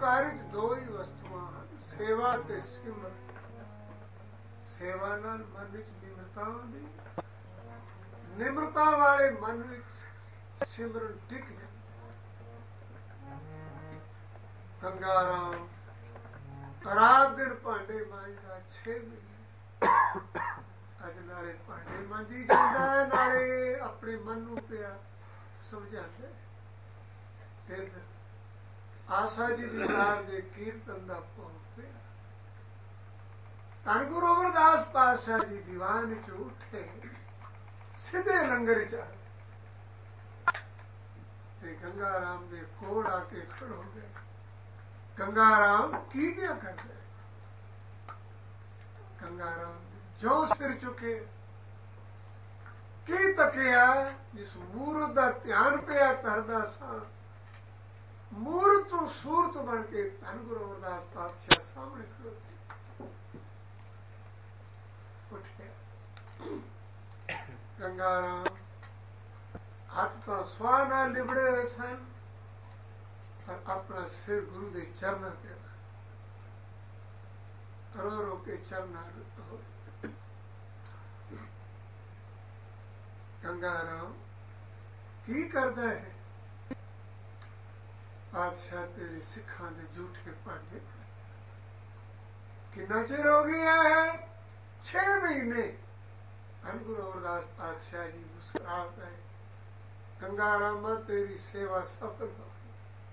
ਨਿਰੰਕਾਰ ਵਿੱਚ ਦੋ ਹੀ ਵਸਤੂਆਂ ਹਨ, ਸੇਵਾ ਤੇ ਸਿਮਰਨ। ਸੇਵਾ ਨਾਲ ਮਨ ਵਿੱਚ ਨਿਮਰਤਾ ਆਉਂਦੀ, ਨਿਮਰਤਾ ਵਾਲੇ ਮਨ ਵਿੱਚ ਸਿਮਰਨ ਟਿਕ ਜਾਂਦਾ। ਗੰਗਾ ਰਾਮ ਰਾਤ ਦਿਨ ਭਾਂਡੇ ਮਾਂਜਦਾ 6 ਮਹੀਨੇ। ਅੱਜ ਨਾਲੇ ਭਾਂਡੇ ਮਾਂਜੀ ਜਾਂਦਾ, ਨਾਲੇ ਆਪਣੇ ਮਨ ਨੂੰ ਪਿਆ ਸਮਝਾਉਂਦਾ। ਫਿਰ ਆਸਾ ਜੀ ਦੀ ਲਾਰ ਦੇ ਕੀਰਤਨ ਦਾ ਭੋਗ ਪਿਆ। ਧੰਨ ਗੁਰੂ ਅਮਰਦਾਸ ਪਾਤਸ਼ਾਹ ਜੀ ਦੀਵਾਨ ਚ ਉੱਠੇ, ਸਿੱਧੇ ਲੰਗਰ ਚ ਆਏ ਤੇ ਗੰਗਾ ਰਾਮ ਦੇ ਕੋਲ ਆ ਕੇ ਖੜੋ ਗਏ। ਗੰਗਾ ਰਾਮ ਕੀ ਪਿਆ ਕਰਦਾ? ਗੰਗਾ ਰਾਮ ਜੋ ਸਿਰ ਚੁੱਕੇ, ਕੀ ਤੱਕਿਆ? ਜਿਸ ਮੂਰਤ ਦਾ ਧਿਆਨ ਪਿਆ ਕਰਦਾ ਸਾਂ, ਮੂਰਤ ਤੋਂ ਸੂਰਤ ਬਣ ਕੇ ਧੰਨ ਗੁਰੂ ਅਮਰਦਾਸ ਪਾਤਸ਼ਾਹ ਸਾਹਮਣੇ ਖੜੋਤੇ। ਉੱਠਿਆ ਗੰਗਾ ਰਾਮ, ਹੱਥ ਤਾਂ ਸਵਾਹ ਨਾਲ ਲਿਬੜੇ ਹੋਏ ਸਨ, ਪਰ ਆਪਣਾ ਸਿਰ ਗੁਰੂ ਦੇ ਚਰਨਾਂ ਤੇ ਰੋ ਰੋ ਕੇ ਚਰਨਾਂ ਹੋ। ਗੰਗਾ ਰਾਮ ਕੀ ਕਰਦਾ ਹੈ? ਪਾਤਸ਼ਾਹ ਤੇਰੇ ਸਿੱਖਾਂ ਦੇ ਝੂਠੇ ਭਾਂਡੇ। ਕਿੰਨਾ ਚਿਰ ਹੋ ਗਿਆ ਹੈ? 6 ਮਹੀਨੇ। ਧੰਨ ਗੁਰੂ ਅਮਰਦਾਸ ਪਾਤਸ਼ਾਹ ਜੀ ਮੁਸਕਰਾ ਪਏ। ਗੰਗਾ ਰਾਮਾ ਤੇਰੀ ਸੇਵਾ ਸਫਲ ਹੋ ਗਈ,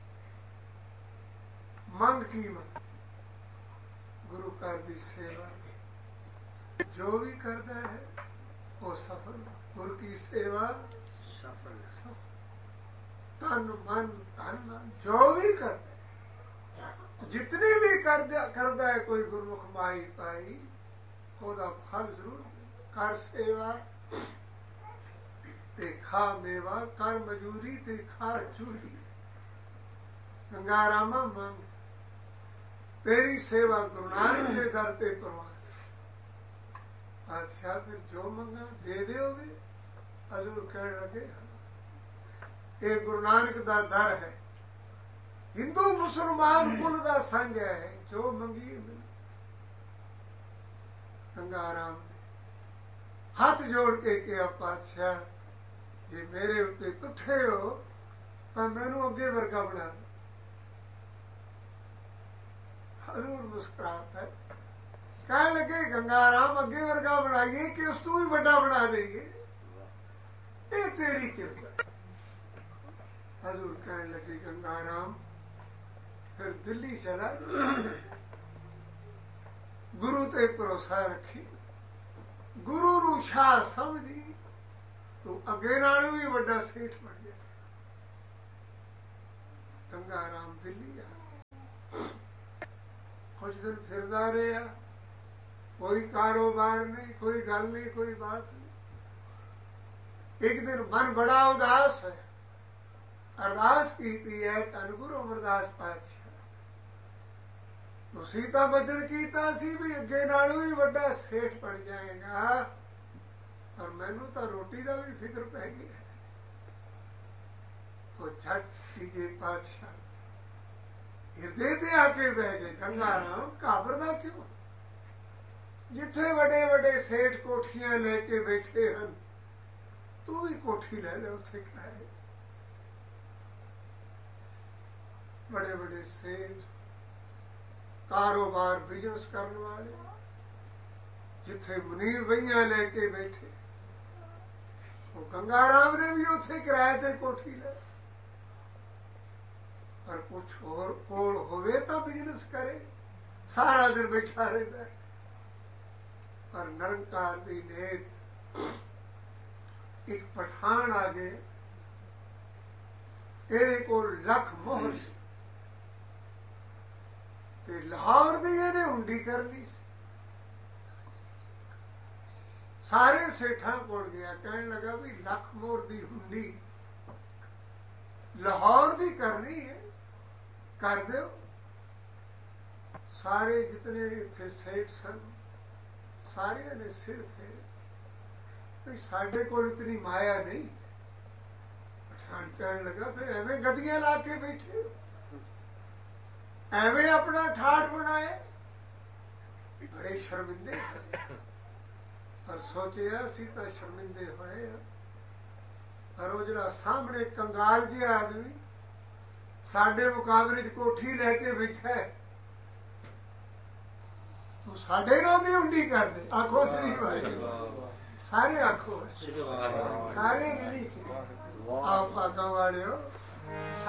ਮੰਗ ਕੀ ਮੰਗ? ਗੁਰੂ ਘਰ ਦੀ ਸੇਵਾ ਜੋ ਵੀ ਕਰਦਾ ਹੈ ਉਹ ਸਫਲ। ਗੁਰ ਕੀ ਸੇਵਾ ਸਫਲ। ਤਨ ਮਨ ਧਨ ਜੋ ਵੀ ਕਰਦਾ, ਜਿਤਨੀ ਵੀ ਕਰਦਾ ਹੈ ਕੋਈ ਗੁਰਮੁਖ ਮਾਈ ਪਾਈ, ਉਹਦਾ ਫਲ ਜ਼ਰੂਰ। ਕਰ ਸੇਵਾ ਤੇ ਖਾ ਮੇਵਾ, ਕਰ ਮਜੂਰੀ ਤੇ ਖਾ ਚੂਰੀ। ਗੰਗਾ ਰਾਮਾ ਮੰਗ, ਤੇਰੀ ਸੇਵਾ ਗੁਰੂ ਨਾਨਕ ਦੇ ਦਰ ਤੇ ਪ੍ਰਵਾਨ। ਅੱਛਾ, ਫਿਰ ਜੋ ਮੰਗਾ ਦੇ ਦਿਓਗੇ? ਹਜ਼ੂਰ ਕਹਿਣ ਲੱਗੇ, ਇਹ ਗੁਰੂ ਨਾਨਕ ਦਾ ਦਰ ਹੈ, ਹਿੰਦੂ ਮੁਸਲਮਾਨ ਕੁਲ ਦਾ ਸਾਂਝਾ ਹੈ, ਜੋ ਮੰਗੀ ਮਿਲ। ਗੰਗਾ ਰਾਮ ਨੇ ਹੱਥ ਜੋੜ ਕੇ ਕਿਹਾ, ਪਾਤਸ਼ਾਹ ਜੇ ਮੇਰੇ ਉੱਤੇ ਤੁੱਠੇ ਹੋ ਤਾਂ ਮੈਨੂੰ ਅੱਗੇ ਵਰਗਾ ਬਣਾ ਦਿਓ। ਹਜ਼ੂਰ ਮੁਸਕਰਾਤਾ ਹੈ, ਕਹਿਣ ਲੱਗੇ ਗੰਗਾ ਰਾਮ ਅੱਗੇ ਵਰਗਾ ਬਣਾਈਏ ਕਿ ਉਸ ਤੋਂ ਵੀ ਵੱਡਾ ਬਣਾ ਦੇਈਏ? ਇਹ ਤੇਰੀ ਕਿਰਪਾ। ਹਜ਼ੂਰ ਕਹਿਣ ਲੱਗੇ ਗੰਗਾ ਰਾਮ ਫਿਰ ਦਿੱਲੀ ਚਲਾ, ਗੁਰੂ ਤੇ ਭਰੋਸਾ ਰੱਖੀ, ਗੁਰੂ ਨੂੰ ਸ਼ਾਹ ਸਮਝੀ, ਤੂੰ ਅੱਗੇ ਨਾਲੋਂ ਵੀ ਵੱਡਾ ਸੇਠ ਬਣ ਗਿਆ। ਗੰਗਾ ਰਾਮ ਦਿੱਲੀ ਆ, ਕੁਝ ਦਿਨ ਫਿਰਦਾ ਰਿਹਾ, ਕੋਈ ਕਾਰੋਬਾਰ ਨਹੀਂ, ਕੋਈ ਗੱਲ ਨਹੀਂ, ਕੋਈ ਬਾਤ ਨਹੀਂ। ਇੱਕ ਦਿਨ ਮਨ ਬੜਾ ਉਦਾਸ ਹੈ, ਅਰਦਾਸ ਕੀਤੀ ਹੈ ਧੰਨ ਗੁਰੂ ਅਮਰਦਾਸ ਪਾਤਸ਼ਾਹ, ਤੁਸੀਂ ਤਾਂ ਬਚਨ ਕੀਤਾ ਸੀ ਵੀ ਅੱਗੇ ਨਾਲੋਂ ਵੀ ਵੱਡਾ ਸੇਠ ਬਣ ਜਾਏਗਾ, ਪਰ ਮੈਨੂੰ ਤਾਂ ਰੋਟੀ ਦਾ ਵੀ ਫਿਕਰ ਪੈ ਗਿਆ। ਉਹ ਝਟ ਕੀਜੇ ਪਾਤਸ਼ਾਹ ਹਿਰਦੇ ਤੇ ਆ ਕੇ ਬਹਿ ਗਏ। ਗੰਗਾ ਰਾਮ ਘਾਬਰਦਾ ਕਿਉਂ? ਜਿੱਥੇ ਵੱਡੇ ਵੱਡੇ ਸੇਠ ਕੋਠੀਆਂ ਲੈ ਕੇ ਬੈਠੇ ਹਨ, ਤੂੰ ਵੀ ਕੋਠੀ ਲੈ ਲੈ, ਉੱਥੇ ਕਿਰਾਏ। बड़े बड़े सेठ, कारोबार बिजनेस करने वाले, जिथे मुनीर बइया लेके बैठे, वो गंगा राम ने भी उथे किराए ते कोठी ले। पर कुछ और कोल होवे तो बिजनेस करे, सारा दिन बैठा रहता है। पर निरंकार दी नेत एक पठान आ गए, ਇਹਦੇ ਕੋਲ ਲੱਖ ਮੋਹਰ ਸੀ ਤੇ ਲਾਹੌਰ ਦੀ ਇਹਨੇ ਹੁੰਡੀ ਕਰਨੀ ਸੀ। ਸਾਰੇ ਸੇਠਾਂ ਕੋਲ ਗਿਆ, ਕਹਿਣ ਲੱਗਾ ਵੀ ਲੱਖ ਮੋਹਰ ਦੀ ਹੁੰਡੀ ਲਾਹੌਰ ਦੀ ਕਰਨੀ ਹੈ, ਕਰ ਦਿਓ। ਸਾਰੇ ਜਿਤਨੇ ਇੱਥੇ ਸੇਠ ਸਨ ਸਾਰਿਆਂ ਨੇ ਸਿਰ ਫੇਰੇ, ਸਾਡੇ ਕੋਲ ਇਤਨੀ ਮਾਇਆ ਨਹੀਂ। ਪਠਾਨ ਕਹਿਣ ਲੱਗਾ ਫਿਰ ਐਵੇਂ ਗਦੀਆਂ ਲਾ ਕੇ ਬੈਠੇ ਹੋ, ਐਵੇਂ ਆਪਣਾ ਠਾਠ ਬਣਾਏ, ਬੜੇ ਸ਼ਰਮਿੰਦੇ ਹੋਏ। ਪਰ ਸੋਚਿਆ ਅਸੀਂ ਤਾਂ ਸ਼ਰਮਿੰਦੇ ਹੋਏ ਆ, ਪਰ ਉਹ ਜਿਹੜਾ ਸਾਹਮਣੇ ਕੰਗਾਲ ਜਿਹਾ ਆਦਮੀ ਸਾਡੇ ਮੁਕਾਬਲੇ 'ਚ ਕੋਠੀ ਲੈ ਕੇ ਬੈਠਾ ਹੈ, ਤੂੰ ਸਾਡੇ ਨਾਲ ਦੀ ਹੁੰਡੀ ਕਰਦੇ। ਆਖੋ ਸ੍ਰੀ ਵਾਹਿਗੁਰੂ, ਸਾਰੇ ਆਖੋ, ਸਾਰੇ ਨਹੀਂ। ਆਪ ਭਾਗਾਂ ਵਾਲਿਓ।